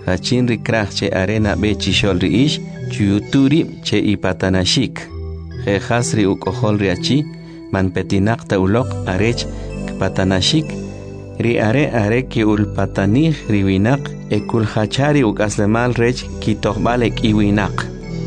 Rachin rikraj che arena be chishol riish, chuyuturi che ipatanashik. Jejas ri ukohol riachi, man petinak ta ulok arech patanashik. Ri are ki ulpatanih riwinak, ekul hachari ukaslemal rech kitohbalek iwinak.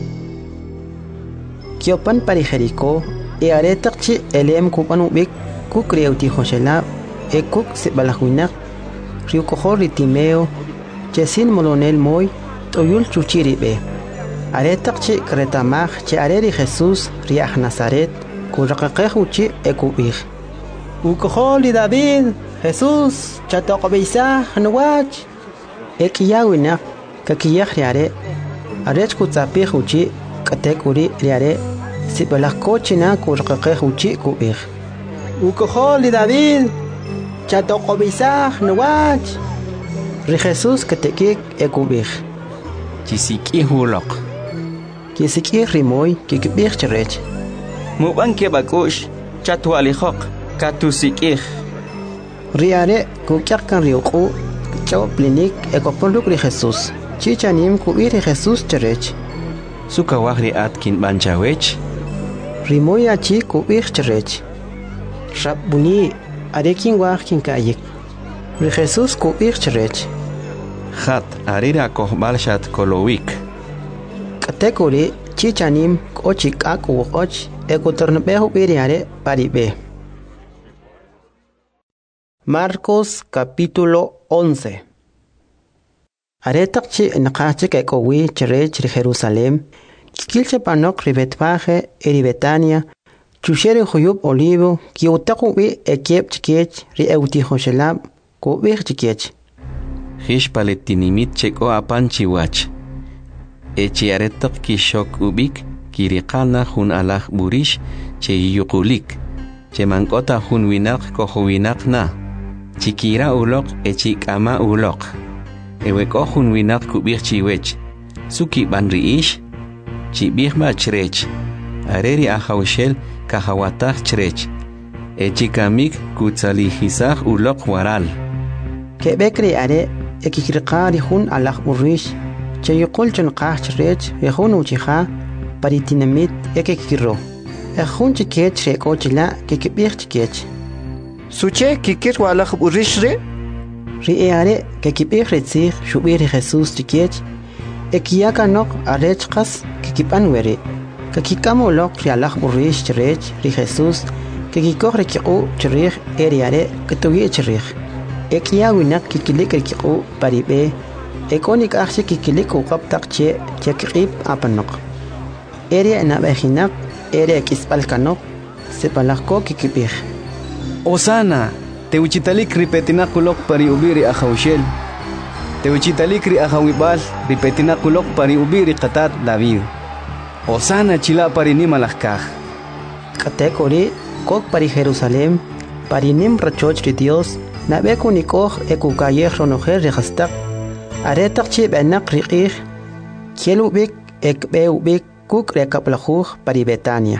Kiopan parijeriko, are takchi elem kupan ubik, kuk riauti joshelab, kuk sebalahuinak, riukohol ritimeo, chesin molonel moy, toyul chuchiribe. Are takchi kretamaj che are ri Jesús riaj Nazaret, kurakakeuchi ekubij. Ukohol David, Jesús, chatokobisa, nuwach. Ekiyawinak, kakiyaj riare, arech kutzapij uchi, katekuri riare, sibalakkochina kurakakeuchi kubij. Ukohol David, chatokobisa, nuwach. Ri Jesús katekik ekubij. Chisiki hulok. Kisiki rimoy kikibij cherech. Muban kebakush, chatualijok, katusikij. Riare kukyakan riuku, chao plinik ekopoluk ri Jesús. Chichanim kuiri Jesús cherech. Sukawahri atkin banchawech. Rimoy achi kuir cherech. Rabuni arekin wahkin kayik. Ri Jesús kuir cherech. Hat arira kohbalshat kolowik. Katekuri chichanim kochik aku och ekotornbehu biriare paribe. Marcos capítulo 11. Aretakchi nakachik ekowi cherech ri Jerusalem, kilche panok ri Betfaje eri Betania, chushere huyub olivo, kiutaku wi ekiep chikech ri euti Joshelab, kubir chikech. Hish paletinimit cheko apanchi wach. Echiaretak kishok ubik, kirikana hun alaj burish, che yukulik. Che mankota hun winak kohuwinak na. Chikira ulok echikama ulok. Eweko hun winak kubir chiwech. Suki banriish. Chibirma chrech. Areri ahawshel kahawatah chrech. Echikamik kutzalihisah ulok waral. Kebekri are ekikirqari hun alaj burish. Chayukul chunqah chrech yahun uchiha paritinamit ekikiro. Ehun chikech rekochila kikibir chikech. Suche kikir walak urishre? Riare kikibir retzig shubir Jesús chikech. Ekiyaka nok arechkas kikipanwere. Kakikamolok rialak urish chrech ri Jesús kikikor rekiu chrech eriare kitugi chrech. Ekiyawinak kikilik rekiu paribe. Ekonik akshi kikilik uqab taqche chekib apanok. Ere na behinak ere kispalkanok sepalakko kikibir. Osana, te uchitalik ripetinakulok pari ubiri ahawshel. Te uchitalik ri ahawibal ripetinakulok pari ubiri qatat David. Osana chila pari nimalakaj. Katekori kok pari Jerusalem pari nim rachoch ri Dios na bekunikoj ekukayej ronojer rehastak. Aretakchi benak riqih kielubik ekbeubik kuk rekaplajuj pari Betania.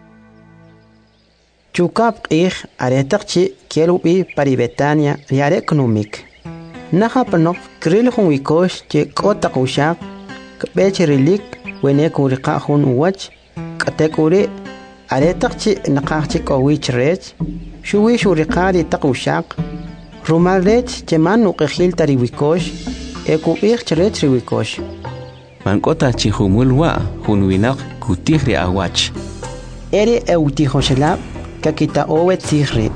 Chukap qih aretakchi kielubi pari Betania riare knumik. Naha panok kril hun wikosh che kota kushak kbech rilik wene kuriqa hun uwach katekuri aretakchi naqachchi kowich rech shuwi shuriqari takushak rumalrech chemanu qihil tari wikosh ekubir chrech riwikosh. Mankota chihumulwa hunwinak kutihri awach. Eri euti Joshelab kakita owet sihri.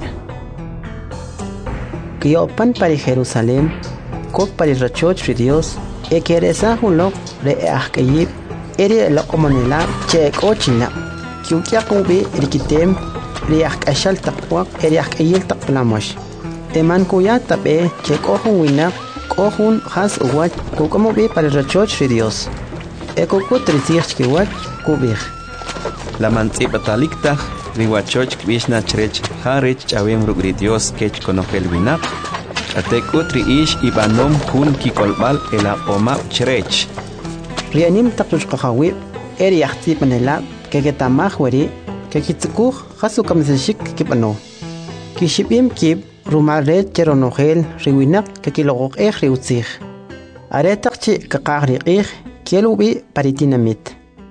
Kiopan pari Jerusalem, kok pari rachoch ri Dios, ekeresa hunlok re ahkayib, eri lokomonela che kochina. Kiukyakubi rikitem ri ahkashal takwak eri ahkayil takplamosh. Eman kuya tabe che kohun winak kohun has uwach kukamubi pari rachoch ri Dios. Ekokut risich kiwach kubir. La mantzipatalikta riwachoch kvishna chrech harech chawem rugri Dios kech konojel winak. Atekut riish ibanom hun kikolbal ela oma chrech. Rianim takush kahawib eri yahtip manela kegetamah weri kekitsukuh hasukamseshik kipano. Kishibim kib rumaret cheronojel riwinak kekilogok riutzich. Aretaqchi kaqaqriqij kielubi paritinamit.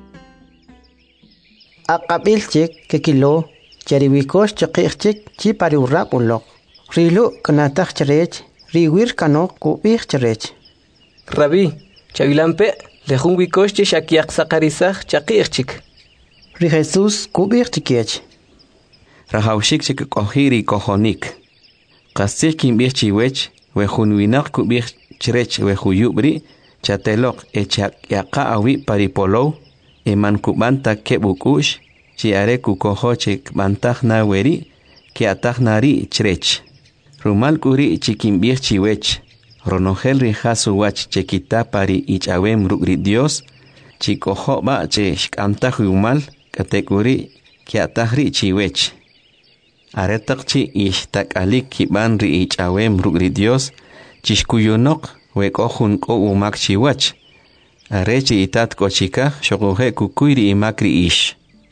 Aqabilchik kekilo cheriwikosh chiqiqchik chi pariurraq ulok. Rilu kanataj cherech riwir kanok kubij cherech. Rabbi, chavilampe lejun wikosh chi shakiaq saqarisaj chaqiqchik. Ri Jesús kubij chikiech. Rahawshik chik kohiri kohonik. Qastik kimbij chiwech wejun winak kubij cherech wejuyubri chatelok echak yaqa awi paripolow eman kubanta kebukush chi are kukoho chik bantaj na weri ki ataj nari cherech. Rumal kuri chikimbij chiwech ronogel rijasu wach chekita pari ichawem rugri Dios chikoho ba che shkantaj umal katekuri ki atajri chiwech. Aretaqchi ishtakalik kiban ri ichawem rugri Dios chishkuyunok wekohun ko umak chiwach. Arechi itat kochika shogohe kukuyri imakri ish.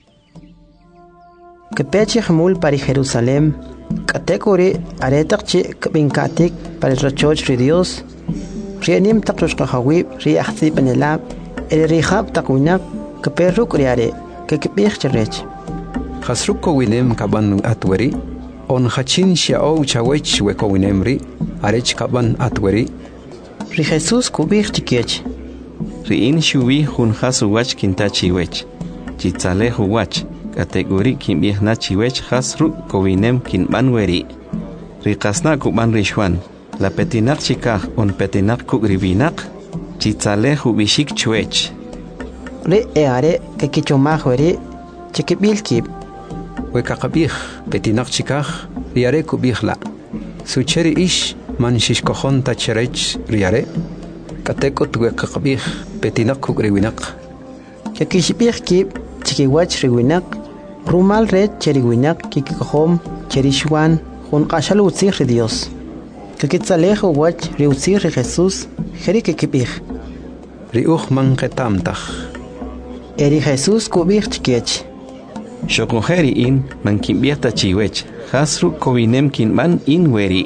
Kepechi jamul pari Jerusalem. Katekuri aretaqchi kabinkatik pari rochoch ri Dios. Rienim taqrushqahawib ri ahzib anelab. El rihab takunak keperruk riare kekebich cherech. Hasruko winem kaban atweri. On hachin shiao chawech weko winemri. Arech kaban atweri. Ri Jesús kubich chikiech. Riin shuwi hun hasu wach kintachi wech. Chitzale hu wach. Kategori kimbih na chiwech hasru kowinem kinban weri. Rikasna kuban rishwan. La petinak chikah on petinak kugribinak. Chitzale hu bishik chwech. Ri eare kekichomaj weri chikibil kib. Wekakabih petinak chikah riare kubihla. Sucheri ish man shishkohon tacherech riare. Katekot wekakabih petinak kugribinak. Kekishibih kib chikiwach riwinak. Rumal red cheriwinak kikikohom cherishwan hun qashal utzir ri Dios. Kekitzalejo wach ri utzir ri Jesús jeri kekibih. Riuch man ketamtaj. Eri Jesús kubih chikiech. Shokojeri in man kimbiata chiwech. Hasru kowinem kinban in weri.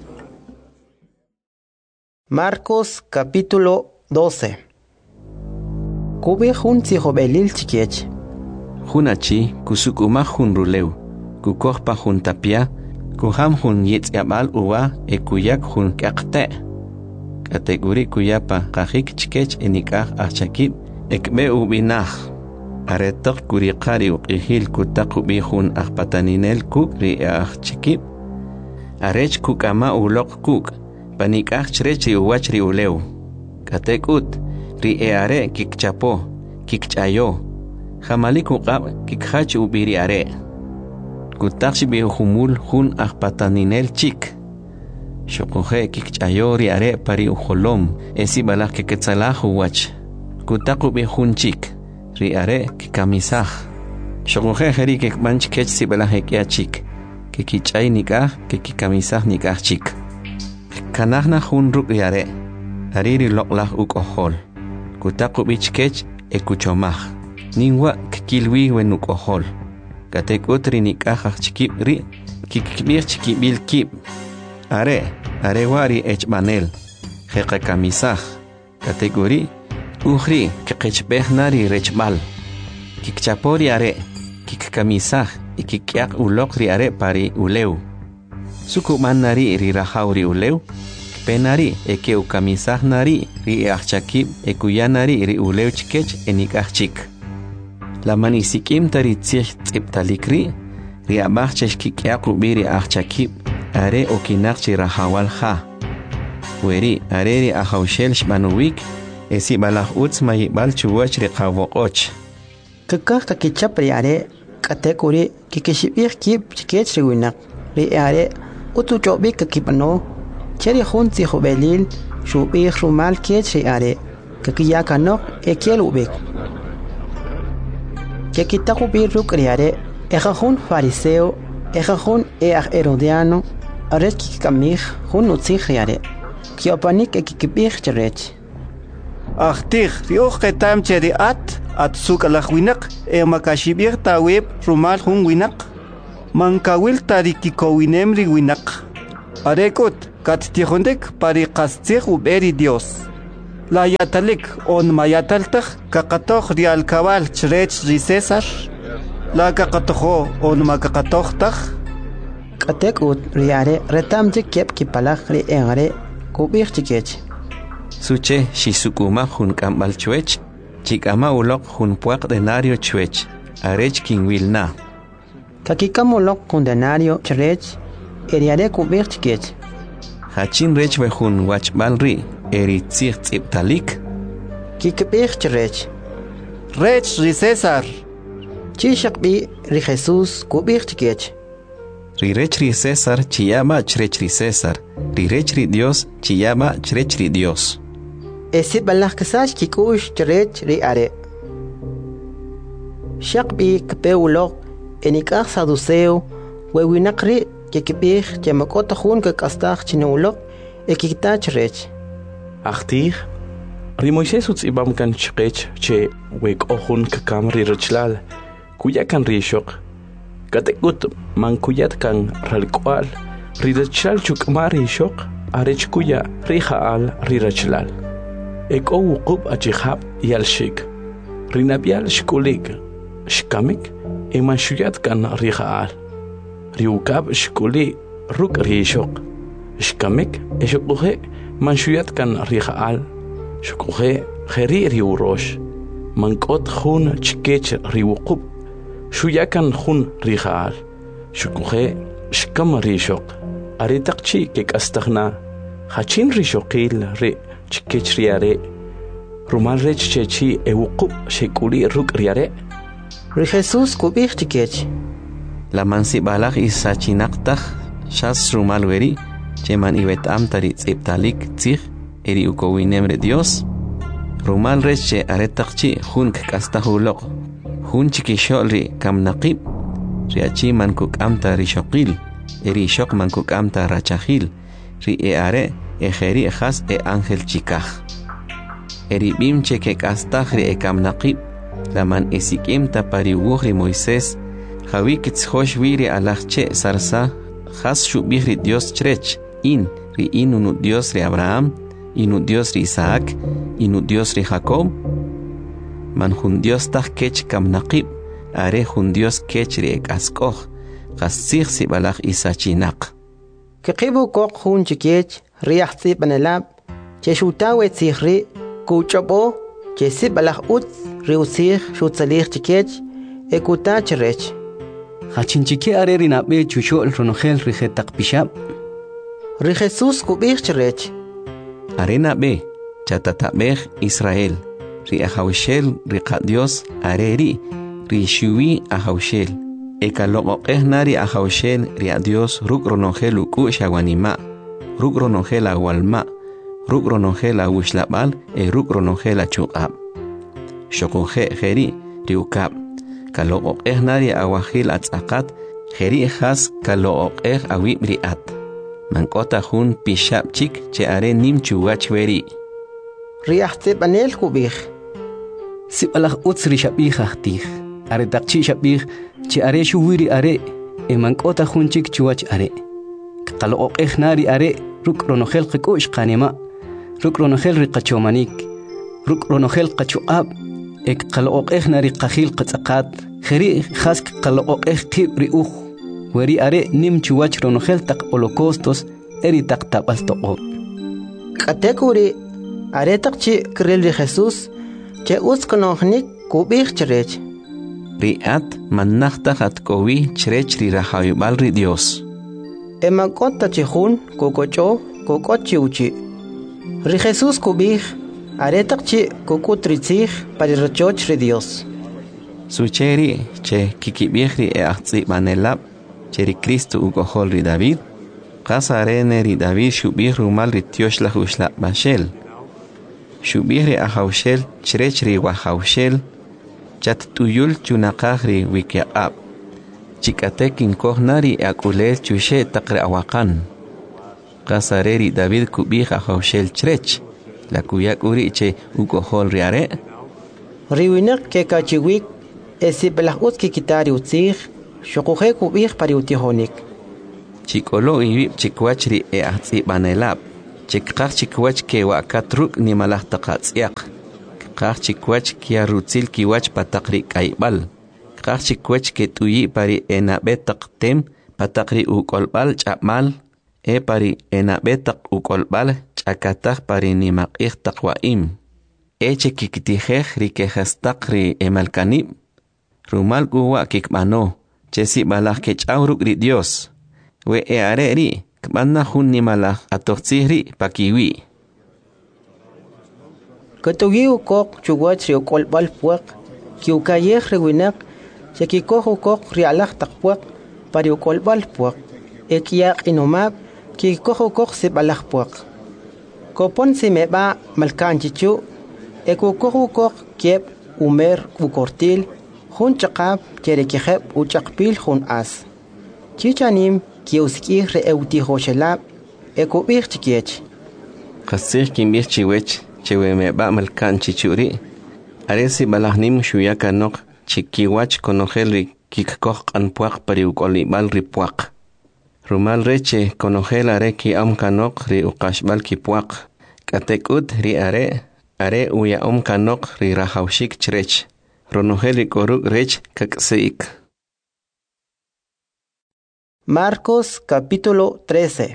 Marcos capítulo 12. Kubih hun tzihobelil chikiech. Hunachi kusukuma hun ruleu. Kukohpa hun tapia. Kuham hun yetziabal uwa ekuyak hun kakte. Kategori kuyapa kahik chikech enikah achakib ekbe ubinah. Aretok kurikari uqihil kutakubi hun akpataninel kuk ri chikib. Arech kukama ulok kuk. Panikah chrech ri uwach ri uleu. Katekut ri eare kikchapo kikchayo. Jamalik uqab kikhach ubiri are. Kutakshi bihumul hun akpataninel chik. Shokohe kikchayori are pari uholom esi balak kiketzalah uwach. Kutaku bihun chik. Ri are kikamisah. Shokohe heri kikmanch kech si balak hekia chik. Kikichay nikah kikikamisah nikah chik. Kanahna hun ruk ri are. Ariri loklah ukohol. Kutaku bichkech ekuchomah. Ningwa kikilwi wenukohol. Katek utri nikah chikib ri kikibir chikibil kib. Are wari echmanel. Jeka kamisah. Kategori uhri kikechbeh nari rechbal. Kikchapori are kikkamisah ikikyak ulok ri are pari uleu. Sukuman nari ri rahauri uleu. Penari ekeu kamisah nari ri achakib ekuyanari ri uleu chikech enikah chik. Laman isikim tari tzich tziptalikri, ri abach cheshkikyaku biri achakib, are okinakchi rahawal ha. Weri are ri ahawshel shmanuwik, esi balach utz mayibal chuwach ri qawoqoch. Kakah kakichap ri are, katekuri kikishibir kib chikech ri winak. Ri are utu chobik kakipano, cheri hun tzihobelil, shubik rumal kech ri are, kakiyakanok ekiel ubik. Kekitaku birruk riare, ejajun fariseo, ejajun herodiano, aret kikamij, hun utzig riare. Kiopanik ekikibij cherech. Achtich, rioch ketam cheri at suk alach winak, makashibir taweb rumal hun winak. Mankawil tarikikowinem ri winak. Arekut, kat tihondek pari kastzig uberi Dios. la yatalik on mayataltaj kakatoj rial cabal chrech ri César la kakatojo on makakatojtaj Katek ut riare retam kep kipalak ri engare kubir chikech. Suche shisukuma hun kambal chuech, chikama ulok hun puak denario chuech, arech king wilna. Kakikamolok kun denario chrech eriare kubir chikech. Hachin rech we hun wachbal ri, eri tzir tziptalik. Kikbir chrech. Rech ri César. Chishakbi ri Jesus kubir chikech. Rirech ri César chiyama chrech ri César, rirech ri Dios chiyama chrech ri Dios. Esi balak kasach kikush chrech ri are. Shakbi kpeulok enikach saduceo wewinakri kikibir chemakota hun kakastach chinulok ekikta chrech. Achtig ri Moisés utzibam kan chrech che wek ohun kakam ri rechlal kuya kan rishok. Katekut mankuyat kan ralkwal rirachal chukmar ishok arech kuya rihaal rirachlal eko wuqub achihab yalshik rinabial shkulik shkamik emanshuyat kan rihaal riukab shkuli ruk rishok shkamik eshukuhe manshuyat kan rihaal shukuhe kheri riurosh mankot khun chkech riuqub Shuyakan hun rihaal, shukuhe, shkam rishok, aritakchi kek astagna, hachin rishokil re, chikech riare, rumal rech chechi ewukub shekuli ruk riare. Ri Jesus kubir chikech. La mansi balak isachinaktaj, shas rumal weri, cheman ibetam tari tziptalik tzig, eri ukowinemre Dios, rumal rech che aretakchi hun kek astahulok. Hun chikishol kam naqib, riachi man kuk amta rishokil, eri shok man kuk amta rachahil, ri are, ejeri ejas ángel chikaj. Eri bim chekek astaj ri kam naqib, la man esikim ta pariwuj ri Moisés, javik tzhosh wiri alachche sarsa, jas shubih ri Dios chrech, ri unu Dios ri Abraham, inu Dios ri Isaac, inu Dios ri Jacob, man hun Dios taj kech kam naqib, are hun Dios kech ri ek askoj, qasig si balaj isachinak. Kiqibu kok hun chikech riach si banelab, che shutawe tzihri, kuchobo, che si balaj ut riusig shutzalig chikech, ekuta chrech. Hachin chike are rinabe chushol ronogel rijetak pishab. Ri Jesus kubir chrech. Arena be, chatatabej Israel. Ri ahawshel ri Dios areri ri shuwi ahawshel ekaloqeh nari ahawshel ri Dios ruk ronogel uku shawanima ruk ronogel awalma ruk ronogel awushlabal ruk ronogel achuqab shokoje jeri ri ukab kaloqeh nari awahil atzaqat jeri has kaloqeh awib ri at mankota hun pishab chik che are nim chuwach weri riach banel kubir Si balak utsri shabih ahtih, are takchi shabih, che are shuwiri are, emankota hunchik chuach are. Kalo nari are, ruk ronogel kikush kanema, ruk ronogel riqachomanik, ruk ronogel qachuab, ek kalo nari qahil qatzaqat, kheri khask kalo qib riuh, weri are nim chuach ronogel tak holocaustos, eri tak tabal toqob. Katekuri, are takchi kril ri Jesus, che utskonojnik kubir chrech. Riat manachtaj atkowi chrech ri rahayubal ri Dios. Emakota chihun kokocho kokochi uchi. Ri Jesus kubir aretakchi kokutritzig para rachoch ri Dios. Sucheri che kikibir ri eachtzi manelab che ri Cristo ukohol ri David. Qasarene ri David shubir rumal ri tioshla hushla bashel. Shubihri ahawshel chrechri wahawshel chat tuyul chunaqahri wikiab chikatekin kohnari akulel chushe taqre awakan qasareri David kubih ahawshel chrech la kuyak uriche ukohol riare riwinak ke kachiwik esi belahut ki kitari utzig shukuhe kubih pari utihonik chikolo ibib chikwachri e atzi banelab chikqaq chikwach ke wakatruk ni malah taqatsiaq qaq chikwach kia rutzil kiwach pataqri kaibal qaq chikwach ke tuyi pari enabetaq tem pataqri ukolbal chapmal pari enabetaq ukolbal chakataj pari ni maqih taqwaim eche kikitijej rikejastaq ri emalkanib rumal kuwa kikmano chesi balaj ke chawruk ri Dios we are ri kbana hun ni malaj atoqtzihri pakiwi Katugi ukok chuwach ri ukolbal puak ki ukayej rewinak chekikoj ukok rialaj taqpuak pari ukolbal puak ekiaq inomab kikoj ukok sibalaj puak kopon simeba malkanchichu ekukoj ukok kieb umer ukortil hun chaqab cherekejeb uchaqpil hun as chichanim kiuskij re eutijoshelab ekubij chikiech qasij kimbij chiwech cheweme ba malkan chichuri aresi balahnim shuyaka nok chikiwach konojel ri kikkoj qanpuaq pari ukolibal ri puaq rumal reche konojel are ki am kanok ri uqashbal ki puaq katekut ri are uya kanok ri rahawshik chrech ronojel ri koruk rech kakseik Marcos capítulo 13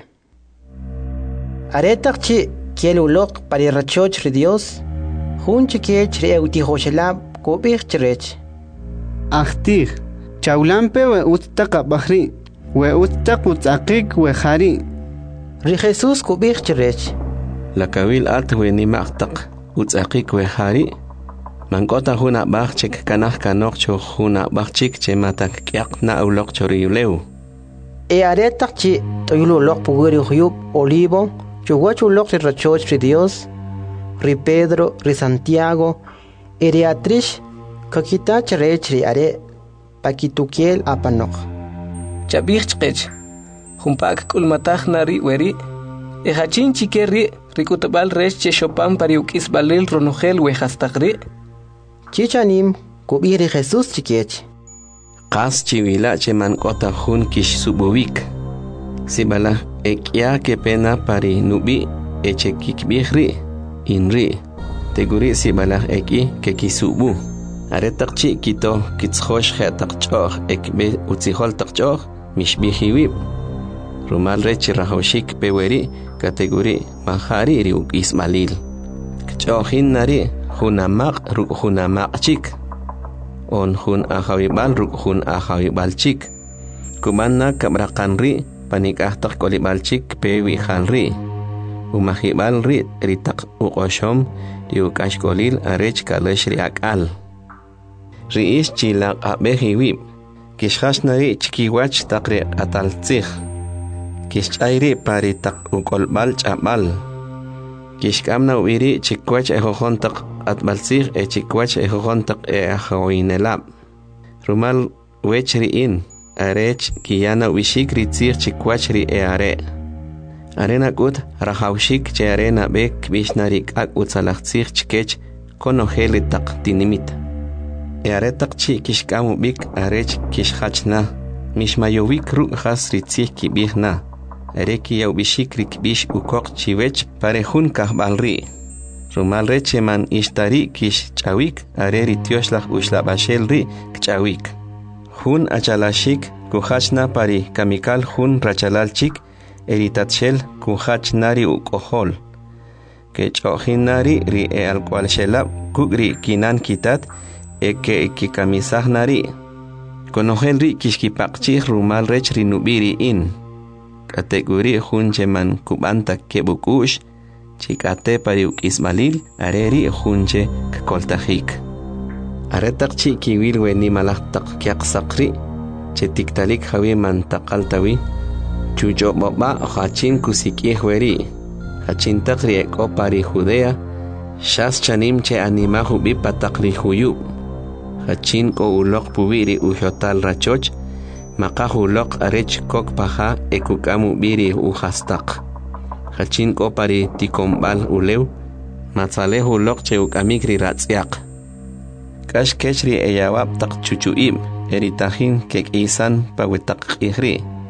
Aretaqchi kielulok pari rachoch ri Dios hun chikiech ri eutijoshelab kubij chrech Ahtij chawlampe we uttaqa bahri we uttaq utzaqik we khari ri Jesus kubij chrech lakawil at we ni maqtaq utzaqik we khari mankota huna bachik kanaj kanok cho huna bachik che matak kyak na ulok choriyuleu aretaqchi toyululok puguri huyub olivo chuwachulok ri rachoch ri Dios ri Pedro ri Santiago ri Atrish kakita chrech ri are pakitukiel apanok chabij chqech humpak kulmataj nari weri hachin chikeri rikutabal rech che shopan pari ukis balil ronojel we hastaqri chichanim kubiri Jesus chikiech qas chiwila che man kota hun kish subowik sibala ekya ke pena pari nubi eche kikbihri inri teguri sibala eki ke kisubu aretaqchi kito kitskhosh khetaqchoh ekbe utzihol taqchoh mishbihiwib rumal rechi rahawshik peweri kategori mahari ri ukismalil kchohin nari hunamaq ru hunamaqchik on hun ahawibal ru hun ahawibalchik kumanna kamraqanri panikahtak kolibalchik pewi halri umahibal ri ritaq uqoshom riukashkolil arech kalesh ri akal riish chilaq abehiwib kishkhashnari chikiwach taqri ataltzih kishchayri pari taq ukolbal ch'abal kishkamna uiri chikwach ejojontaq atbaltzih chikwach ejojontaq ahawinelab rumal wechriin arech kiyana wishik ritzih chikwach ri arena kut rahawshik che arena bek bishnarik ak utzalachtzih chkech konojeli taq tinimit aretaq chi kishkamu bik arech kishkhachna mishmayowik ru khas ritzih kibihna areki yaw bishik rikbish ukok chiwech parejun kahbalri rumal reche man ishtari kish chawik areri tioshlach ushlabashelri kchawik hun achalashik kuhachna pari kamikal hun rachalalchik eritatshel kuhachnari ukohol kechojinari ri alkwalshelab kugri kinan kitat eke kikamisahnari konojelri kishkipaqchih rumal rech rinubiri in kategori hunche man kubanta kebukush chikate pari ukismalil areri hunche koltajik aretaqchi kiwil weni malaqtaq kyaqsaqri chetiktalik hawi man taqaltawi chujo boba hachin kusikih weri hachin taqri eko pari Judea shas chanim che anima hubi pataqri huyub hachin ko ulok pubiri uhotal rachoch maqahulok arech kok paha ekukamu biri uhastaq hachin ko pari tikombal ulew matsalehulok che ukamikri ratsiaq kash kechri eyawab taq chuchuib eritahin kek isan pawetaq ihri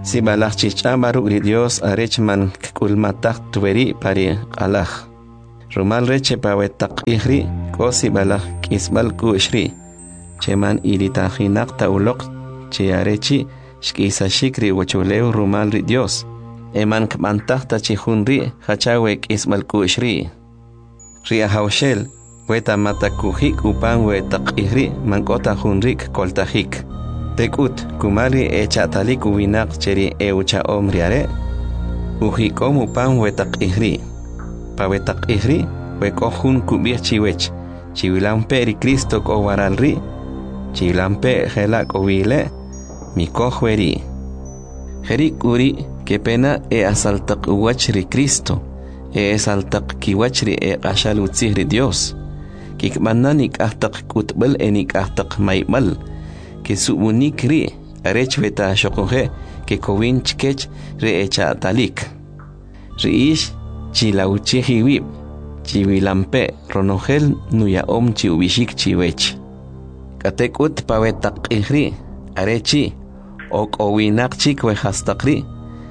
si balach chichamaru ri Dios arech man kulmatak tueri pari alaj. Rumal reche pawetak ihri ko si balach kisbal ku ishri. Cheman ilitajinak taulok che arechi shkisa shikri wachuleu rumal ri Dios. Eman kmantak tachihunri hachawe kisbal ku ishri. Ria haushel weta matakuhik upan wetak ihri mankota hunrik koltajik. Tekut kumali echatalik uwinak cheri eucha omriare. Uhikom upan wetak ihri. Pawetak ihri wekohun kubir chiwech. Chiwilampe ri Cristo ko waralri. Chiwilampe helak owile mikohweri. Herik uri kepena asaltak uwach ri Cristo. Asaltak kiwachri qashal utzihri Dios. Kikmanan ahtak kutbal enik ahtak maibal. Que subunik ri arech veta shokoje que kowin chkech re echa talik. Riish chilauchehi wib chiwilampe ronogel nuya om chiubishik chiwech. Katekut pawetak ihri arechi ok owinak chik wehastakri.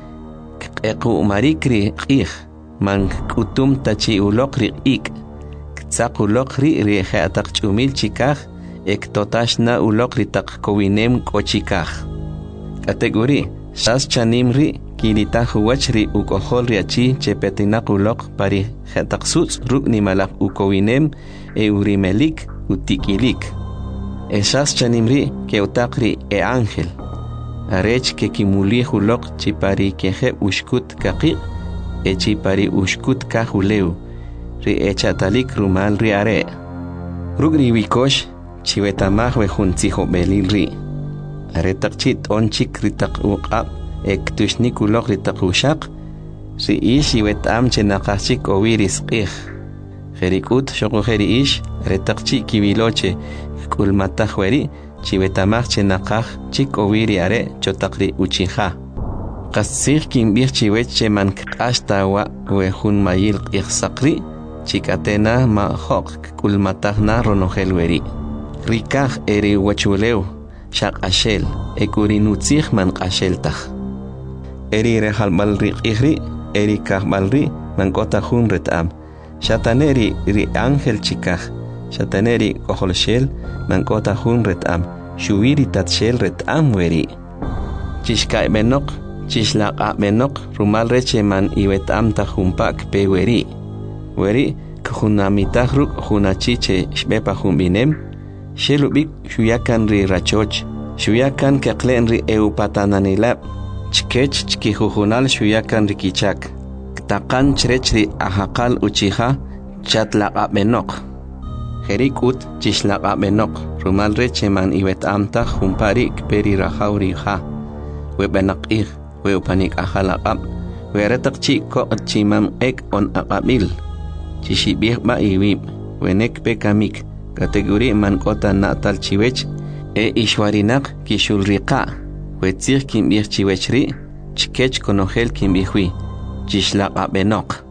Eku marikri ih man kutum tachi ulokri ik. Ktsakulokri ri atak chumil chikaj. Ektotashna ulokritak kowinem kochikaj. Kategori shas chanimri kilitaj wachri ukoholri achi chepetinak ulok pari jetaksutz rukni malak ukowinem eurimelik utikilik. Shas chanimri keutakri ángel. Arech ke kimuli ulok chipari keje ushkut kaki chipari ushkut kahuleu. Ri echatalik rumal ri are. Rugri wikosh chiwetamaj wejunzijo belilri. Aretak chit onchik ritak uqab ektushnik ulok ritak ushak. Si ish iwetam chenakachik owiris qih. Jerikut shoko jeri ish aretak chik kibiloche kulmataj weri chiwetamaj chenakaj chik owiri are chotakri uchija. Qasij kimbir chiweche man kashtawa wejun mayil qih sakri chikatena ma hok kulmatajna ronogel weri. Rikaj eri wachuleu, shak ashel, ekurinutzig man asheltaj. Eri rehalbal ri, eri kahbalri, man kotahun retam. Shataneri ri ángel chikaj, shataneri koholshel, man kotahun retam. Shuiri tatshel retam weri. Chishkai benok, chishlaq benok, rumal reche man iwetam tajumpak pe weri. Weri, kuhunamitahruk hunachiche shbepa humbinem. Shelubik shuyakan ri rachoch, shuyakan keklen ri eupatananilab, chkech chkihujunal shuyakan ri kichak, ktakan chrech ri ahakal uchija, chatlaq benok. Jerikut chishlaq benok, rumal reche man iwet amta jumparik peri rajauri ja, webenak ig, weupanik ajalaqab, weretak chiko chimam ek on aqabil, chishibih ba iwib, wenek pekamik. Kategori man kota natal chiwech ishwarinak kishulriqa wetzir kimbir chiwechri chkech konogel kimbijwi chishlaqa benok.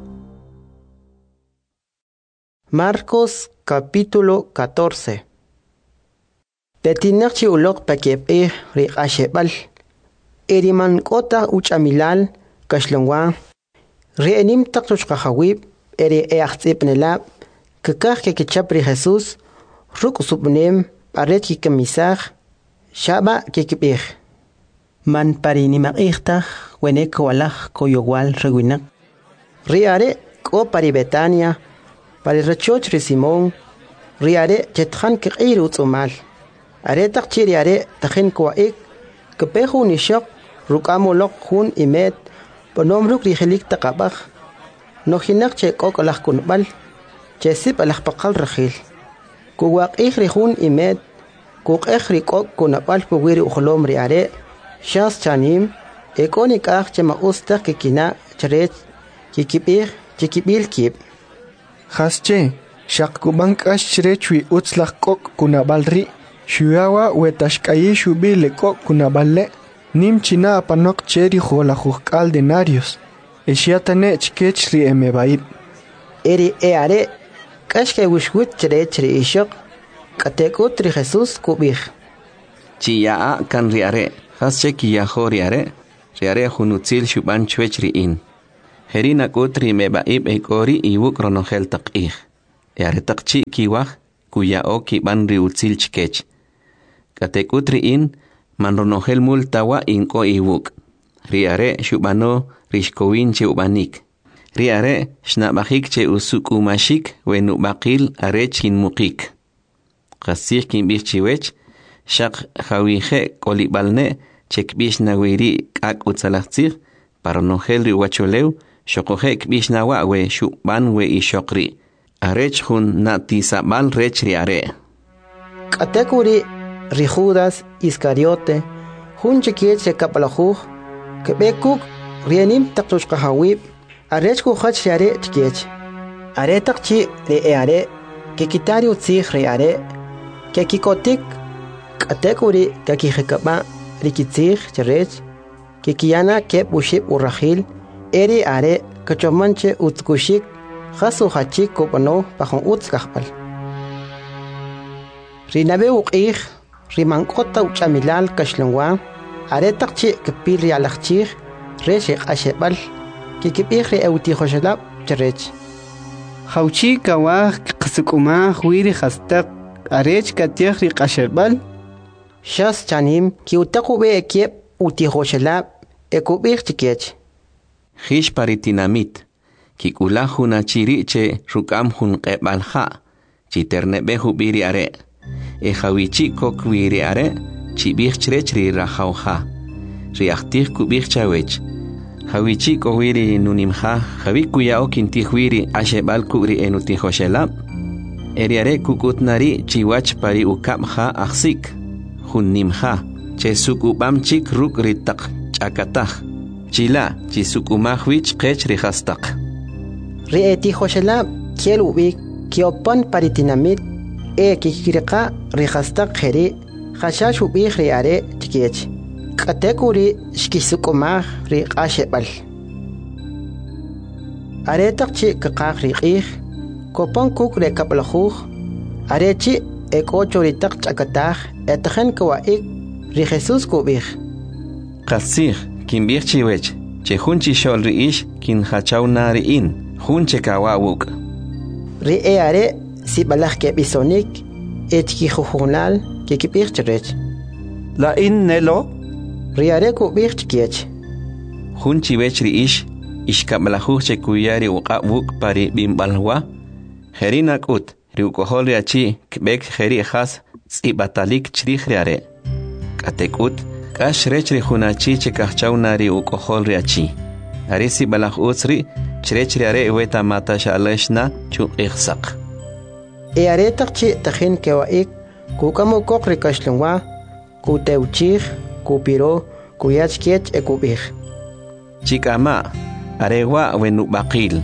Marcos capítulo 14. Petinak chi ulok pakep riqashebal eriman kota uchamilal kashlongwa reenim taqtushqahawib eri eaxtsipnelab kakaj ke kichapri Jesús ruk subnem paret ki kamisaj shaba ke kibih man parinima ihta wene ko walaj ko yowal rewinak riare ko pari Betania pari rachoch ri Simón riare chetjan ke qiru tsumal are tak chiriare tajen ko ik kepehu ni shok rukamolok hun imet ponom ruk ri helik taqabaj no hinak che ko kolaj kunbal chesip alaqpaqal rajil kuwaq ijrihun imet kuq ejrikok kunapal puwiri uxlom riare shas chanim ekonik aj chema ustaq kikina chrech kikibil kib hasche shaqkubank ash chrechwi utzlaq kok kunabalri shuyawa wetashkayi shubile kok kunaballe nim china apanok cheri jolajuqal denarios eshiatane chkech ri emebaib eri eare kashke wishwit chrechri ishok katekut ri Jesús kubij Chiyaa kan riare hasche kiyahoriare riare junutzil shuban chwech riin. Herina kutri mebaib ekori iwuk ronogel taqih. Eare taqchi kiwah kuya o kiban riutzil chkech. Kate kutri in man ronogel multawa inko iwuk. Riare shubano rishkowin che ubanik. Riare shnabahik che usuk umashik wenu bakil arech kin mukik. Qasir kin bichiwech shaq khawije kolibalne chekbish nawiri kak utzalachtzir para nogel ri wacholeu shokoje kbish nawa we shuban we ishokri. Arech hun natisabal rech riare. Katekuri ri Judas Iscariote hun chekiet se kapalajuj kebekuk rienim taqtushqahawib arech ku khach yare chkech are taqchi re are ke kitari utzig re are ke kikotik katekuri ke kihekaba rikitzig cherech ke kiana ke bushib urahil eri are kachomanche utkushik khasu hachik kopano pahon utzkahpal rinabe uqih rimankota uchamilal kashlongwa are taqchi kepil rialachchig reshik ashebal kikibih re euti khoshalab cherech Hauchi kawah qasukuma huiri khastaq arech katiah ri qashebal shas chanim ki utaqube ekep uti khoshalab ekubih chikech Khish paritinamit kikula huna chiriche rukam hun qebalha chiternebe hubiri are e hawichi kokwiri are chibih chrech ri rahauha riachtih kubih chawech hawichi kowiri nunimha hawikuya okintihwiri ashebal kubri enutihoshelab eriare kukutnari chiwach pari ukabha aksik hunnimha chesukubam chik ruk ritak chakatah chila chisukumahwich qech rihastaq rieti khoshalab kielubik kiopan paritinamit kikirqa rihastaq kheri khashash ubih riare chikech katekuri shkisukumah ri qashebal are taqchi qaq riqih kopan kuk re kaplajuj are chi ekochori taq chakatah etjen kwaik ri Jesus kubih qasir kinbih chiwech che hunchi shol riish kin hachawna riin hunche kawawuk ri are sibalaj ke bisonik etki khujunal ke kibih cherech la in nelo riare kubih chkiech hunchi wech riish ishkablajuj che kuyari uqabuk pari bimbalwa herina kut riukohol riachi kbek heri khas tsibatalik chrih riare katekut kash rech ri hunachi che kahchawna ri ukohol riachi arisi balaj utsri chrech riare weta mata shaleshna chu ikhsaq are taqchi tajin kewaik kukamo kokri kashlungwa kuteuchig kupiro kuyachkech ekubih chikama arewa wenu baqil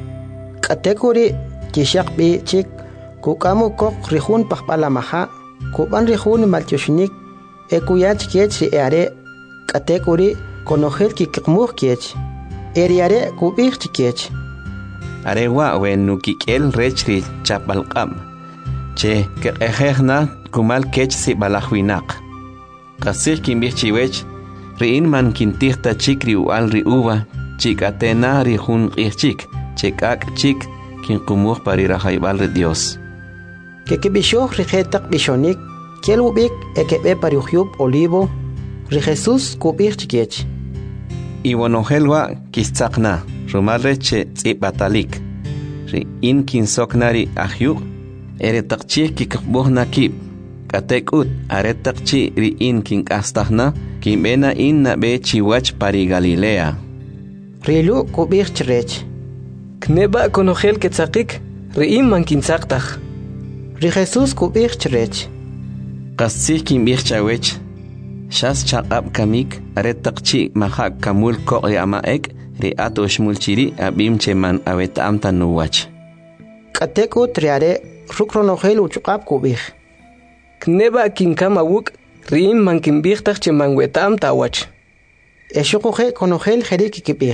katekuri kishaqbi chik kukamo kok rihun pahpalamaha kuban rihun malchoshnik ekuyachkech ri are katekuri konojel kikmuh kech eriare kubih chikech arewa wenu kikel rechri chapalqam che kehna kumal kech si balahwinaq qasir kinbih chiwech riin man kintihta chikri ual ri uva chikatena ri hun qihchik chekak chik kinqumuh pari rahaybal ri Dios kekibishoh ri khetaq bishonik kelubik ekebe pariuhyub olivo ri Jesus kubih chikech iwonohelwa kistzaqna rumalreche tsibatalik ri in kinsoknari ahyuq ere taqchi kikbuhna kib katekut are taqchi ri in kinkastahna kimbena in nabe chiwach pari Galilea rilu kubih chrech kneba konogel ketzaqik ri in man kinsaqtaj ri Jesus kubih chrech qassi kimbih chawech shas chaqab kamik are taqchi mahak kamul ko yamaek ri atosh mulchiri abim cheman awetam tanuwach katekut riare rukronogel uchqab kubih kneba kinkama wuk ri in man kinbihtaj cheman wetam tawach eshuquje konogel jeriki kibih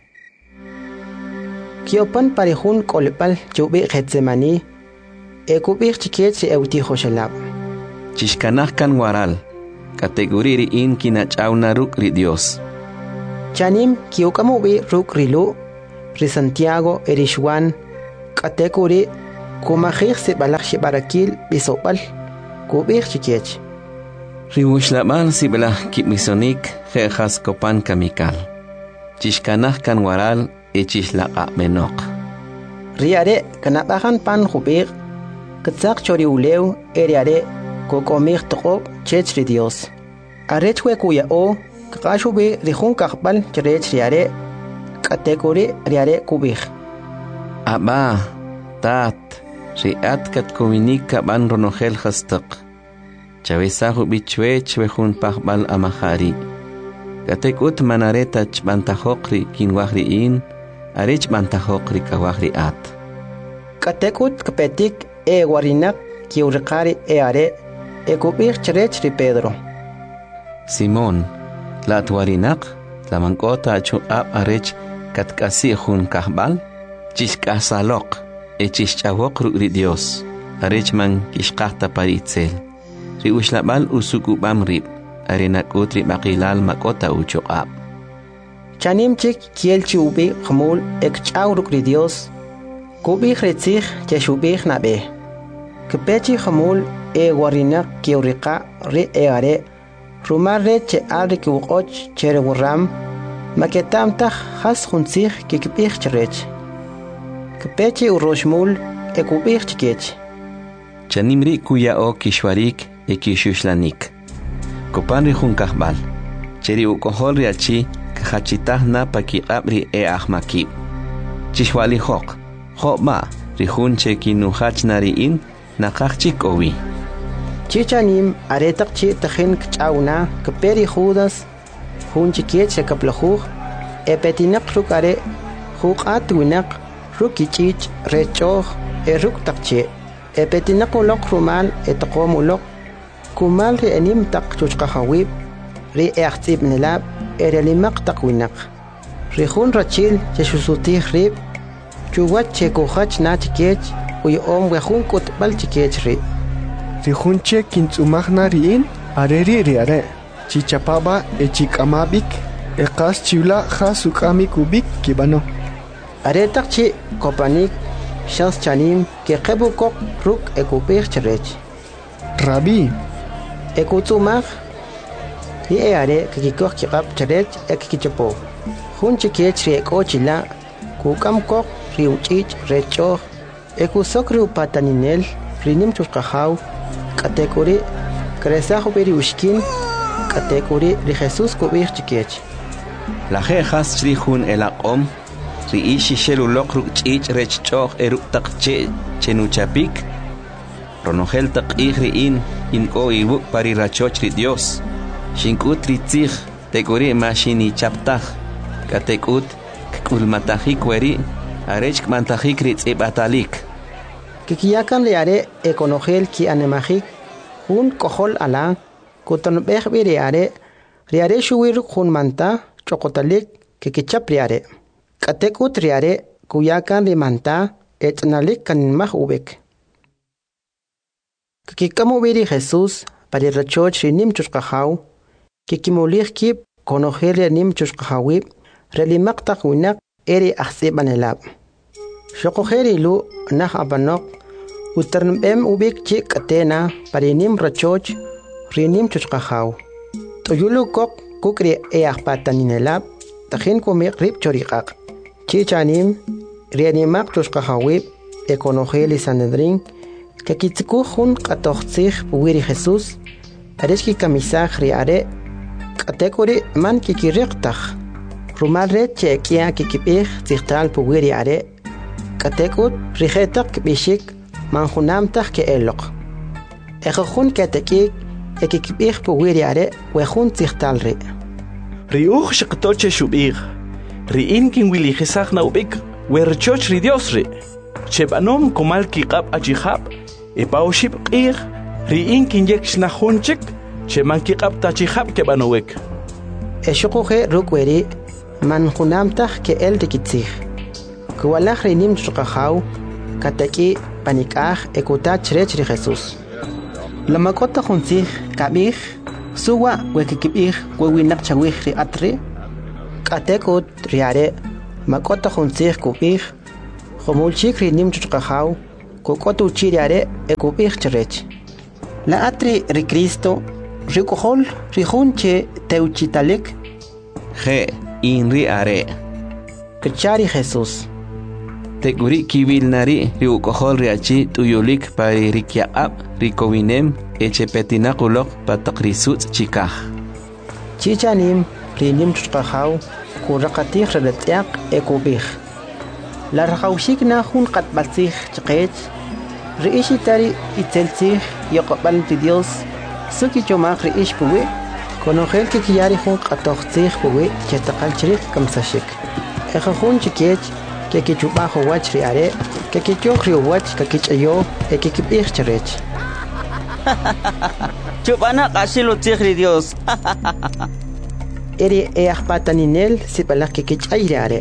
kiopan parihun kolpal chubi Getsemani ekubih chikech euti khoshalab chishkanaj kan waral kategori ri in kinachawna ruk ri Dios Chanim kiukamubi ruk rilu, ri Santiago erishwan, katekuri, kumajik si balak shibarakil bisopal, kubik chikiech. Riwushlaban si balak kimisonik, jejas kopan kamikal. Chishkanah kan waral echishlaqa menok. Riare kanabahan pan hubik, katsak chori uleu eriare kokomik tokop chech ri Dios. Arechwe kuya o, kakashubi rihun kakbal cherech riare, katekuri riare kubik. Aba, tat, riat kat kominik kaban ronogel hastak. Chavesahu bichwech wehun pakbal amahari. Katekut manareta chbantahokri kinwahriin, arech bantahokri kawahri at. Katekut kapetik warinak kiurikari are, kubik cherech ri Pedro. Simón, la tuarinak, la mancota chu ab arech katkasi hun kahbal, chishkasalok, echishchawok ri Dios, arech man kishkahta paritzel, ri ushlabal usukubam rib, arenakut ri makilal makota uchoab. Chanim chik kielchi ubi khamul ekchawruk ri Dios, kubik retzich cheshubik nabe. Kepechi khamul warinak kiurika ri are, Rumarre che alri ki uqoch chere wuram, maketam tach has hunsich ki kipich cherech. Kepeche uroshmul kubich chikech. Chanimri kuya o kishwarik kishuslanik. Kopanri hunkahbal. Cheri ukohol riachi kahachitah na paki abri ahmakib. Chishwali hok. Hokma rihunche kinuhach nariin nakachik owi. Chichanim aretak chi tahin kchauna kaperi Judas hun chikiech kaplahu epetinak rukare hukat winak rukichich rechoh ruk takche epetinak ulok rumal etqomulok kumal ri enim tak chuchqahawib ri eachtib nilab erelimak takwinak ri hun rachil chesutih rib chuwat chekuhach na chikiech uyom wehun kutbal chikiech ri Rihunche kintzumagna riin areri riare chichapaba echikamabik ekas chiula jasukami kubik kibano aretak chi kopanik shas chanim ke qebukok ruk ekupich cherech Rabi ekutzumag ni are kikikok kikap cherech ekikichapo hunche kech ri ekochila kukamkok riuchich recho ekusokri upataninel rinim chuskahaw katekuri kresajo peri ushkin katekuri ri Jesus kubich chikech La jejas trihun elaqom ri ishi shelulok ru chich rechchoh eruk taqche chenuchapik ronogel taqih riin inko ibuk pari rachoch ri Dios shinkut ri tzih tekuri mashini chaptaj katekut kulmatahik weri arech kmantajik ri tz'ibatalik kikiyakan riare ekonogel ki anemajik hun kohol ala kutonbeh riare riare shuwir hun manta chokotalik kikichap riare katekut riare kuyakan rimanta etnalik kanmah ubek kikikamu biri Jesus pari rachoch rinim chushqahaw kikimulich kip konogel nim chushqahawib relimak taqwinak eri ahsibanelab shokogeri lu nah abanok uternbem ubik chik atena parinim rachoch rinim chushqahaw toyulu kok kukri ahpataninelab tahin kumik rib choriqaq chichanim rianimak chushqahawib ekonogeli sanedrin kakitziku hun qatoqtzih puwiri Jesus areshki kamisaj riare katekuri man kikiriqtaj rumalre chekia kikipij tzihtal puwiri are katekut rijetak bishik manjunamtaj ke elok ejojun katekik ekikipij puwiri are wejun tzihtal ri riuj shiqtoche shubig riin kin wili jesaj na ubik werchoch ri Dios ri chebanom kumal kiqab achihab epaushib qir riin kin yekshna hunchik cheman kiqab tachihab ke banowek eshuquje rukweri manjunamtaj ke el rikitzij kuwalaj rinim chuqahaw kataki panikaj ekutach rech ri Jesus lamakota juntzij kabij suwa wekikibij wewinak chawij ri atri Katekut riare makota hunzir kubih khomulchik rinim chuchqahaw kokotu chiriare ekubih cherech. La atri ri Cristo rikuhol rihunche teuchitalik Je inri are. kachari Jesús. Teguri kibil nari riukohol riachi tuyulik pari rikiaab rikowinem echepetinakulok patakrisut chikah. Chichanim rinim chuchqahaw kurakatih reletiak ekubih. La rahawshik na hun katbatsih chqech riishitari itzeltzih yoqbal ti Dios suki chomaq riish puwi konogel que kiyari hun qatoqtzih puwi chetaqal chrik kamsashik eja hun chikech que kichubajo wach riare que kichoq riwach que kichayo e que kibih cherech chubana qashilu tzihri Dios eri eahpataninel sipalak que kichayriare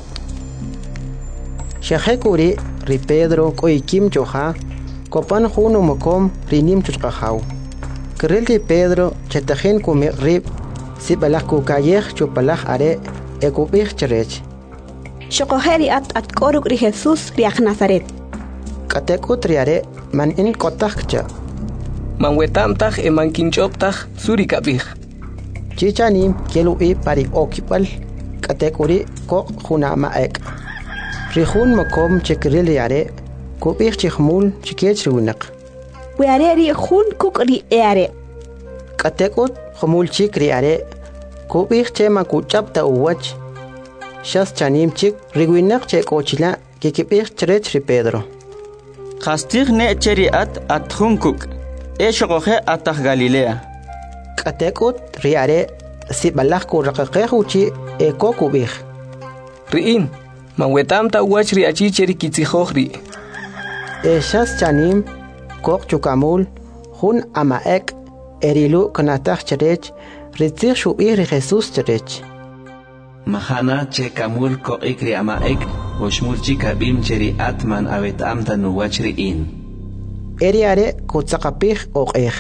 Shahekuri ri Pedro koikim choha kopan huno mokom rinim chuchqahaw Kerel ri Pedro chetajen kume rib sibalak kukayeh chupalak are ekubih cherech Shokoheri at koruk ri Jesús riak Nazaret Katekut riare man in kotakcha Man wetamtaj e man kinchoptaj suri kabih. Chichanim kelui pari okipal katekuri ko hunama ek Rihun mokom chekril riare kubih chikhmul chikech runak Weare ri hun kuk ri eare Katekut khumul chik riare kubih chema kuchapta uwach Shas chanim chik riguinak che kochila kikibih cherech ri Pedro Khastig ne cheriat at hunkuk shokohe atah Galilea Katekut riare sibalak kurakaqeh uchi eko kubih Riin, man wetamta wach riachi cheri kitzijohri. Shas chanim kok chukamul hun amaek erilu kanatach cherech ritzir shubih ri Jesús cherech Mahana che kamul ko ikri amaek oshmul chikabim cheri atman awetamta nuwachri in. Eriare kutzakapih okeh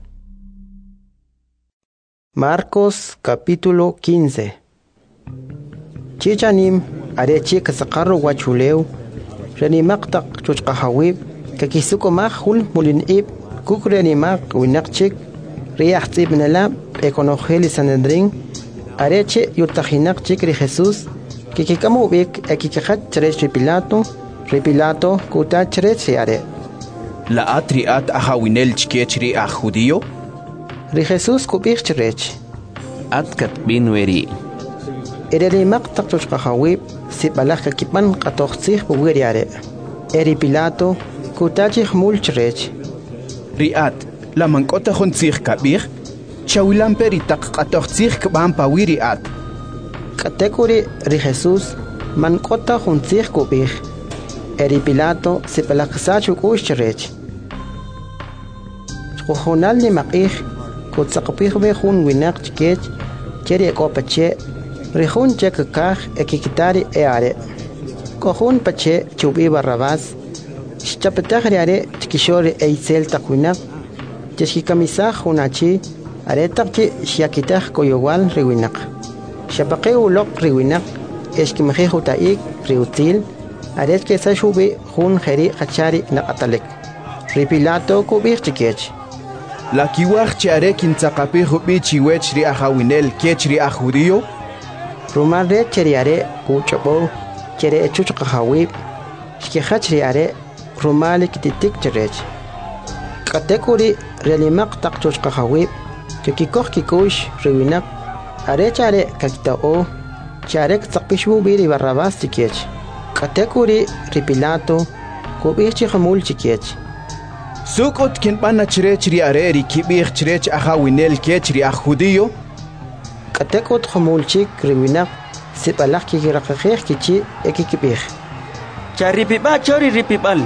Marcos capítulo 15 Chichanim are chik sakarro wachuleu renimaktak chuchqahawib kakisukomah hul mulinib kukrenimak winakchik riahtib nalab ekonogeli sanedrin areche yutajinak chik ri Jesús kikikamubik ekikajat cherech ri Pilato kuta cherech are La atriat ahawinel chkechri a judío ri Jesús kubih cherech Atkat binweri. Eri maktak chuchqahawib sibalak kakipan qatoqtzih buwiriare eri Pilato kutachi khmul cherech Riat la mankota khontzih kabir chawilan peritak qatoqtzih kban pawiriat Katekuri ri Jesús mankota khuntzih kubih eri Pilato sibalak sachu kush cherech Khohonal ni maqih kutsaqpih be khun winak chkech cheri kopache Rihun chekakah ekikitari eare Kohun pache chubi Barrabás Shchapetahriare chikishori eisel takwinak Cheshikamisah hunachi aretakchi shiakitah koyowal riwinak Shapake ulok riwinak Eshkimhehu taik riutil Aretke sashubi hun heri hachari nakatalek Ripilato kubir chikech La kiwach chare kintzaqapih bichi wechri ahawinel kechri a judío Rumare cheriare kuchobo chere chuchqahawib shkihachriare rumale kititik cherech Katekuri relimak tak chuchqahawib kikikoh kikush riwinak arechare kakitao charek tsaqpishu biri Barrabás chikech Katekuri ripilato kubih chikhamul chikech Sukot kinpana chirechri areri kibih chirech ahawinel kechri a judío Katekut khumulchik riwinak sibalak kikirakakeh kichi ekikibih Charipiba chori ripibal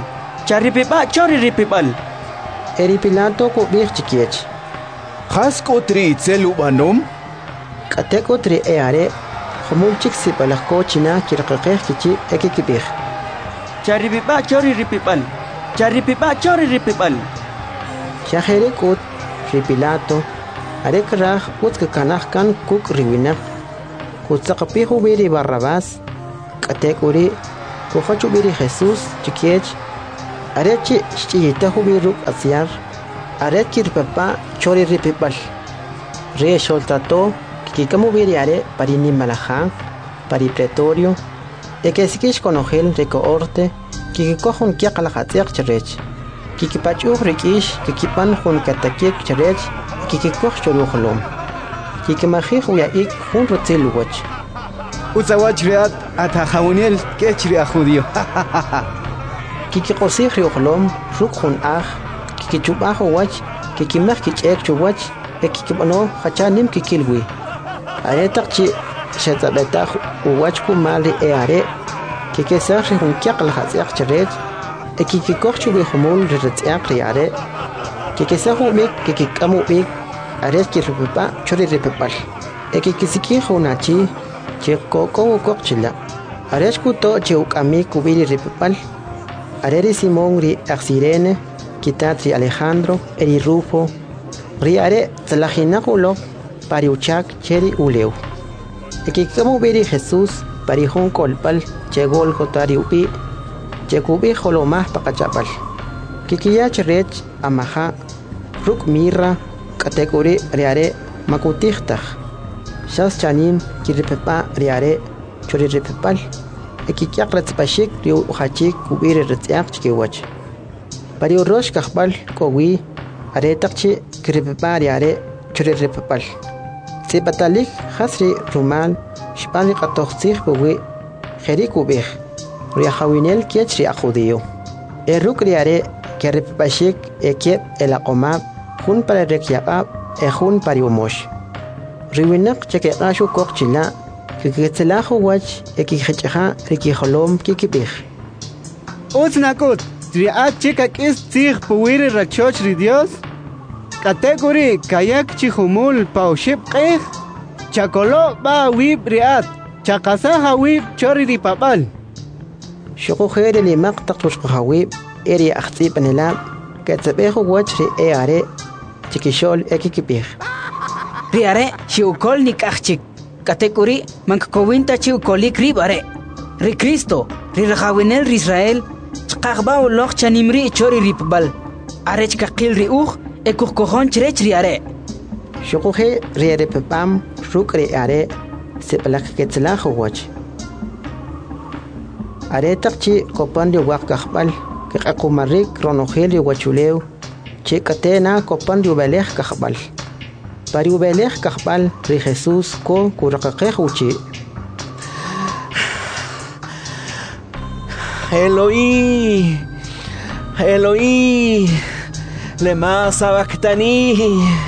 Eri Pilato kubih chikiech Khaskotri itzelubanom Katekutri eare khumulchik sibalak kochina kirakakeh kichi ekikibih Charipiba chori ripibal Shaherikut ripilato arekrah utkakanah kan kuk riwinak kutsaqpi hubiri Barrabás katekuri kuhachubiri Jesús chikiech arechi chiyita hubiruk asiar arechi papa chori ripipal re soltato kikamubiri are parini malaja pari pretorio ekesikish konogel recoorte kikikohun kiaqalahatsiaq cherech kikipachuh rikish kikipan hun katakik cherech kikikoh choruholom kikimajih uyaik hun rotziluwach Utsawach riat atajawuniel kechri a judío. Kikikosih rioholom ruk hun kikichubah wach kikimah kichek chuwach kikibano hachanim kikilwi aretakchi shetabetah uwach kumali eare kikesah hun kiaqal hatsiaq cherech kikikoh chuwi humul ritsiaq riare kikesah umik kikikamu ik ares kirrupa chori ripepal kikisikih unachi Chekoko kokchila ares kuto cheuk ami kubiri ripepal areri Simón ri Axirene kitatri Alejandro eri Rufo ri are tlajinakulo pariuchak cheri uleu ekikamu biri Jesús parihon kolpal chegol kotari upi chekubi holomah pakachapal kikiyach rech amaha ruk mirra kategori riare makutihtah Shas chanim kiripepa riare chori ripepal ekikiaq ratzpashik riu uhachik kubiri ritziaq chikiwach pari urosh kahbal kowi aretaqchi kiripepa riare chori ripepal sipatalik hasri rumal shpani qatoqsih buwi kheri kubih riahawinel kiech ria judío eruk riare kiripepashik ekiep elaqomab hun para rekiaqab ehun pari umosh riwinak chekeqashu kokchila kikitlajo wach ekijechha rikiholom kikibih Utsnakut triat chikak is tzig puwiri rachoch ri Dios kategori kayak chihumul pauship qeh chakolo ba wib riat chakasaha wib chori ri papal shoko khere li maqtaqtush qawib eri akhtsib anilab katsabehu wach ri eare chikishol ekikibih Riare chiukol ni kachik kategori mankowinta chiukolik ribare ri Cristo ri rajawinel ri Israel chqaqba uloq chanimri chori ripbal arech kaqil ri ekukohon chrech riare shukuhe riare pepam shukri are seplak ketzlah wach are takchi kopan di waq kahbal kaqqumarik ronogel wachuleu chikatena kopan di beleh kahbal Pariu beleh kahbal ri Jesús ko kuraqaqeh uchi Eloí Eloí lema sabactani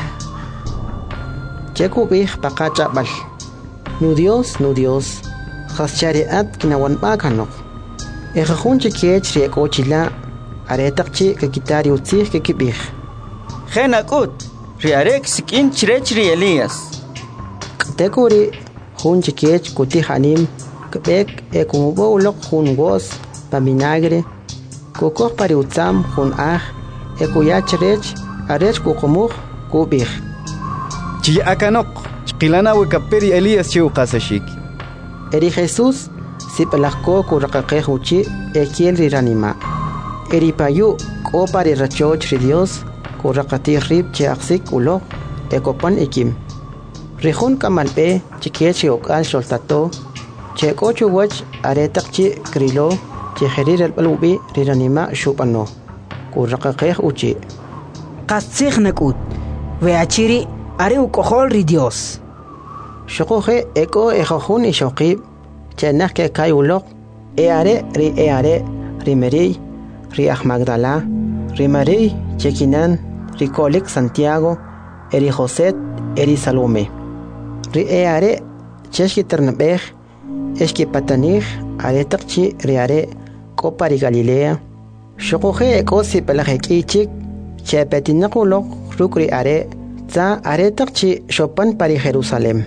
Chekubih paqachabal Nu Dios Haschariat kinawan bakanok Ejajun chikiech ri ekochila aretaqchi kakitari utzih kikibih Genakut Riarek sikin chirechri Elías. Kategori hun chikiech kutihanim kbek ekumubo ulok hun gos paminagre kokok pariutzam hun ekuyachrech arech kukumuk kubih. Chi akanok chqilana wikaperi Elías chiu qasashik. Eri Jesús sipalakko kuraqaqeh uchi ekiel riranima. Eri payu ko pari rachoch ri Dios kuraqati rib chiaqsik ulo ekopan ikim rihun kamalpe chikiech okal soltato chekochu wach aretaqchi krilo cheherir albalubi riranima shupano kuraqaqeh uchi qasig nakut weachiri are ukohol ri Dios shokohe eko ejojun ishoqib chenaq ke kayulok eare ri Mary ri Magdala ri Mary chekinan Ricolik Santiago, Eri Joset, Eri Salome. Ri eare, Cheshki Ternabej, Eski Patanij, Aretakchi, Riare, Copa Ri Galilea, Shokoje Ekosi Pelajekichik, Chepetinakulok, Rukri Are, Za Aretakchi, Chopin Pari Jerusalem.